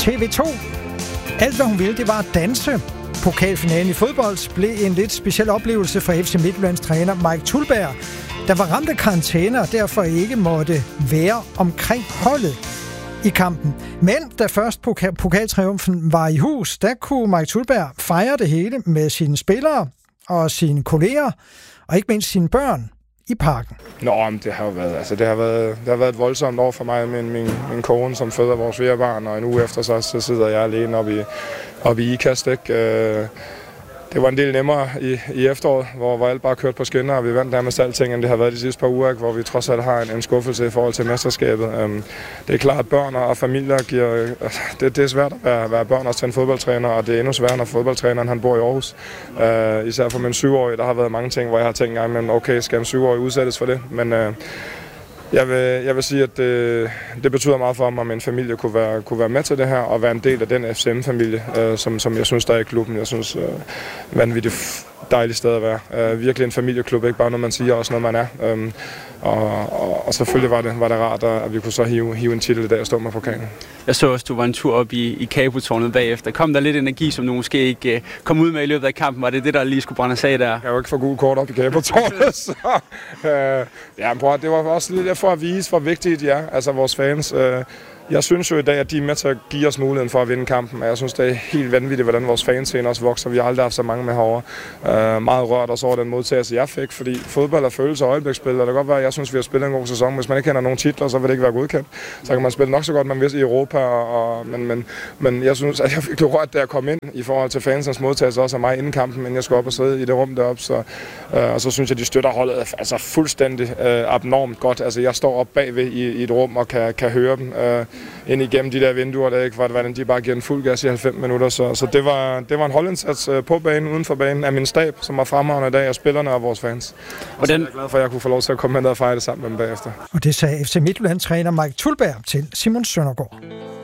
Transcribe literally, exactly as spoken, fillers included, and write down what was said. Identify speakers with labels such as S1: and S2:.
S1: T V to. Alt, hvad hun ville, det var at danse. Pokalfinalen i fodbold blev en lidt speciel oplevelse for F C Midtjyllands træner Mike Thuleberg, der var ramt af karantæne og derfor ikke måtte være omkring holdet i kampen. Men da først pokal- pokaltriumfen var i hus, der kunne Mike Thuleberg fejre det hele med sine spillere og sine kolleger, og ikke mindst sine børn i parken.
S2: Nå, men det har jo været, altså det har været, det har været et voldsomt år for mig med min, min kone, som føder vores fire barn, og en uge efter så, så sidder jeg alene oppe i, oppe i Ikast, ikke? Det var en del nemmere i, i efteråret, hvor, hvor alt bare kørte på skinner, og vi vandt nærmest alting, end det har været de sidste par uger, ikke? Hvor vi trods alt har en, en skuffelse i forhold til mesterskabet. Um, det er klart, at børn og familier giver... Det, det er svært at være, være børn og til en fodboldtræner, og det er endnu sværere, når fodboldtræneren han bor i Aarhus. Uh, især for min syvårige, der har været mange ting, hvor jeg har tænkt, at okay, skal en syvårig udsættes for det? Men uh, jeg, vil, jeg vil sige, at det, det betyder meget for mig, at min familie kunne være, kunne være med til det her, og være en del af den F C M-familie, uh, som, som jeg synes, der er i klubben. Jeg synes, uh, vanvittigt dejligt sted at være. Uh, virkelig en familieklub, ikke bare noget, man siger, også noget, man er. Um, og, og, og selvfølgelig var det, var det rart, at vi kunne så hive, hive en titel i dag og stå med pokalen.
S3: Jeg så også, du var en tur op i, i Kabotårnet bagefter. Kom der lidt energi, som du måske ikke uh, kom ud med i løbet af kampen? Var det det, der lige skulle brænde sig der?
S2: Jeg kan jo ikke få gul kort op i Kabotårnet, så uh, ja, prøv, det var også lidt for at vise, hvor vigtigt de er, altså vores fans. Uh, Jeg synes jo i dag, at de er med til at give os muligheden for at vinde kampen. Jeg synes, det er helt vanvittigt, hvordan vores fanscene også vokser. Vi har aldrig haft så mange med herovre. Uh, meget rørt også over den modtagelse, jeg fik, fordi fodbold er følelse og øjebliksspil. Og det kan godt være, at jeg synes, vi har spillet en god sæson. Hvis man ikke kender nogen titler, så vil det ikke være godkendt. Så kan man spille nok så godt, man vil i Europa. Og, og, men, men, men jeg synes, at jeg fik det rørt, da jeg kom ind i forhold til fansens modtagelse også af mig inden kampen, inden jeg skulle op og sidde i det rum deroppe. Så, uh, og så synes jeg, de støtter holdet altså fuldstændig uh, abnormt godt. Altså, jeg står op bagved i, i et rum og kan, kan høre dem uh, ind igennem de der vinduer, der ikke var, hvordan de bare giver en fuld gas i halvfems minutter. Så, så det, var, det var en holdindsats på banen, uden for banen, af min stab, som var fremragende i dag, og spillerne og vores fans. Og, og den... så er jeg glad for, at jeg kunne få lov til at komme hen og fejre det sammen med dem bagefter.
S1: Og det sagde F C Midtjyllands træner Mike Thuleberg til Simon Søndergaard.